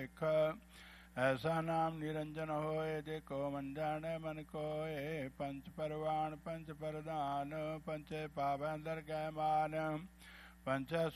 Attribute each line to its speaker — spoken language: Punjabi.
Speaker 1: ਭਲੇਖ। ਐਸਾ ਨਾਮ ਨਿਰੰਜਨ ਹੋਏ, ਦੇਖੋ ਮਨ ਜਾਣੈ ਮਨ ਕੋਏ। ਪੰਚ ਪਰਵਾਣ ਪੰਚ ਪ੍ਰਧਾਨ, ਪੰਚੇ ਪਾਵੈ ਅੰਦਰ ਕੈ ਮਾਨ। ਪੰਚੈ